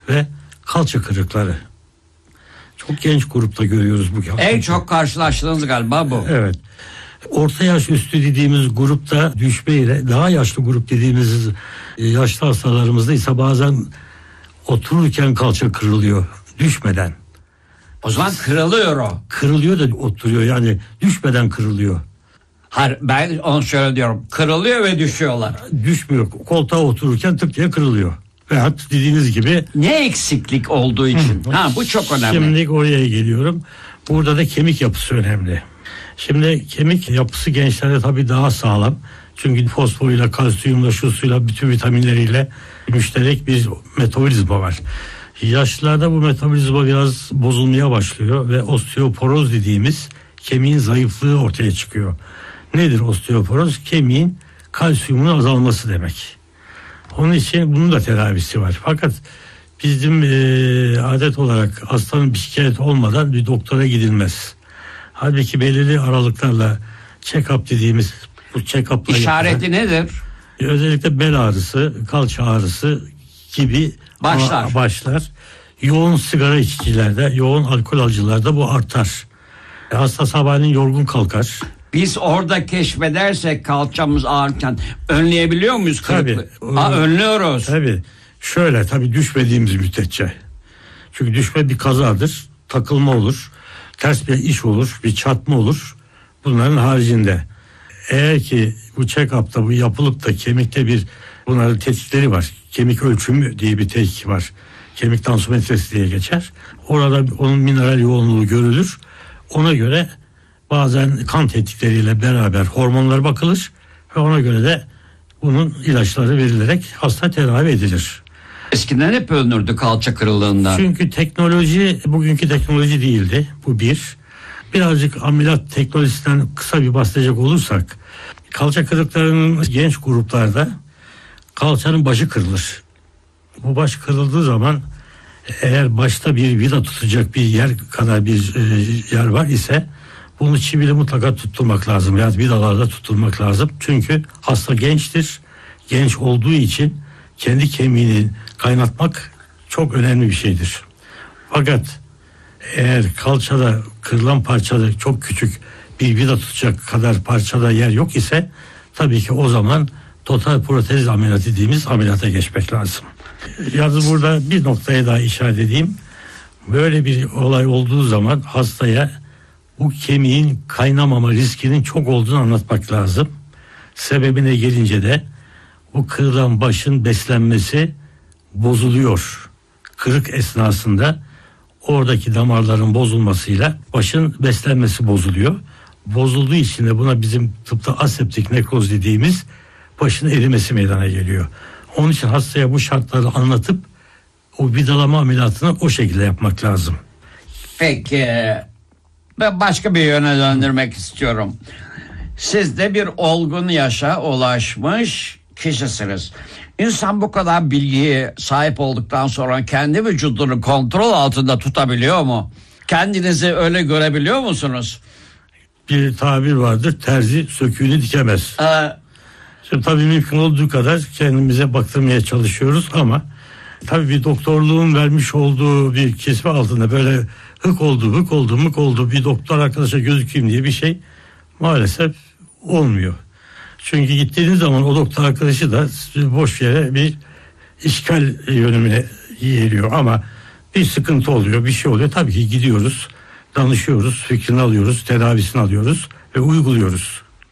ve kalça kırıkları. Çok genç grupta görüyoruz bu. En çok karşılaştığınız galiba bu. Evet. Orta yaş üstü dediğimiz grupta düşmeyle, daha yaşlı grup dediğimiz yaşlı hastalarımızda ise bazen otururken kalça kırılıyor düşmeden. O zaman kırılıyor o. Kırılıyor da oturuyor, yani düşmeden kırılıyor. Hayır, ben onu şöyle diyorum. Kırılıyor ve düşüyorlar. Düşmüyor. Koltuğa otururken tık diye kırılıyor. Veyahut dediğiniz gibi. Ne eksiklik olduğu için? Bu çok önemli. Şimdi oraya geliyorum. Burada da kemik yapısı önemli. Şimdi kemik yapısı gençlerde tabii daha sağlam. Çünkü fosforuyla, kalsiyumla, şusuyla, bütün vitaminleriyle müşterek bir metabolizma var. Yaşlılarda bu metabolizma biraz bozulmaya başlıyor ve osteoporoz dediğimiz kemiğin zayıflığı ortaya çıkıyor. Nedir osteoporoz? Kemiğin kalsiyumunun azalması demek. Onun için bunun da tedavisi var. Fakat bizim adet olarak hastanın bir şikayet olmadan bir doktora gidilmez. Halbuki belirli aralıklarla check-up dediğimiz bu check-up'la İşareti nedir? Özellikle bel ağrısı, kalça ağrısı gibi başlar. Yoğun sigara içicilerde, yoğun alkol alıcılarda bu artar. Hasta sabahleyin yorgun kalkar. Biz orada keşfedersek kalçamız ağrırken önleyebiliyor muyuz kırıklığı? Tabii. Önlüyoruz. Tabii. Şöyle, tabii düşmediğimiz müddetçe. Çünkü düşme bir kazadır. Takılma olur. Ters bir iş olur. Bir çarpma olur. Bunların haricinde. Eğer ki bu check-up'ta bu yapılıp da kemikte bunların tetkikleri var. Kemik ölçümü diye bir tetkik var. Kemik tansiyometresi diye geçer. Orada onun mineral yoğunluğu görülür. Ona göre bazen kan tetkikleriyle beraber hormonlar bakılır ve ona göre de bunun ilaçları verilerek hasta tedavi edilir. Eskiden hep ölünürdü kalça kırıklığından. Çünkü teknoloji bugünkü teknoloji değildi. Bu bir. Birazcık ameliyat teknolojisinden kısa bir bahsedecek olursak, kalça kırıklarının genç gruplarda kalçanın başı kırılır. Bu baş kırıldığı zaman eğer başta bir vida tutacak bir yer kadar bir yer var ise bunu çivili mutlaka tutturmak lazım. Yani vidalarda tutturmak lazım. Çünkü hasta gençtir. Genç olduğu için kendi kemiğini kaynatmak çok önemli bir şeydir. Fakat eğer kalçada kırılan parçada çok küçük bir vida tutacak kadar parçada yer yok ise tabii ki o zaman total protez ameliyatı dediğimiz ameliyata geçmek lazım. Yalnız burada bir noktaya daha işaret edeyim. Böyle bir olay olduğu zaman hastaya bu kemiğin kaynamama riskinin çok olduğunu anlatmak lazım. Sebebine gelince de bu kırılan başın beslenmesi bozuluyor. Kırık esnasında oradaki damarların bozulmasıyla başın beslenmesi bozuluyor. Bozulduğu için de buna bizim tıpta aseptik nekroz dediğimiz başın erimesi meydana geliyor. Onun için hastaya bu şartları anlatıp o vidalama ameliyatını o şekilde yapmak lazım. Peki, ben başka bir yöne döndürmek istiyorum. Siz de bir olgun yaşa ulaşmış kişisiniz. İnsan bu kadar bilgiye sahip olduktan sonra kendi vücudunu kontrol altında tutabiliyor mu? Kendinizi öyle görebiliyor musunuz? Bir tabir vardır, terzi söküğünü dikemez. Şimdi tabii mümkün olduğu kadar kendimize baktırmaya çalışıyoruz ama tabii bir doktorluğun vermiş olduğu bir kesme altında böyle mık oldu bir doktor arkadaşa gözükeyim diye bir şey maalesef olmuyor. Çünkü gittiğiniz zaman o doktor arkadaşı da boş yere bir işgal yönümüne geliyor ama bir sıkıntı oluyor, bir şey oluyor. Tabii ki gidiyoruz, danışıyoruz, fikrini alıyoruz, tedavisini alıyoruz ve uyguluyoruz.